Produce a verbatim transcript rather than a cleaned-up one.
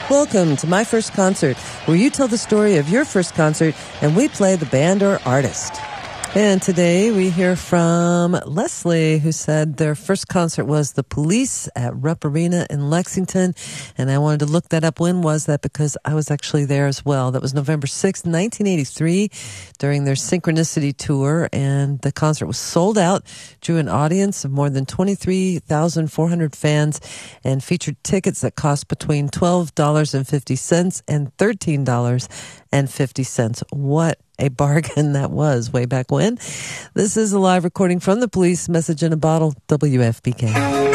Welcome to My First Concert, where you tell the story of your first concert and we play the band or artist. And today we hear from Leslie, who said their first concert was The Police at Rupp Arena in Lexington. And I wanted to look that up. When was that? Because I was actually there as well. That was November sixth, nineteen eighty-three, during their Synchronicity tour. And the concert was sold out, drew an audience of more than twenty-three thousand four hundred fans, and featured tickets that cost between twelve dollars and fifty cents and thirteen dollars and fifty cents. What a bargain that was way back when. This is a live recording from The Police, Message in a Bottle, W F B K.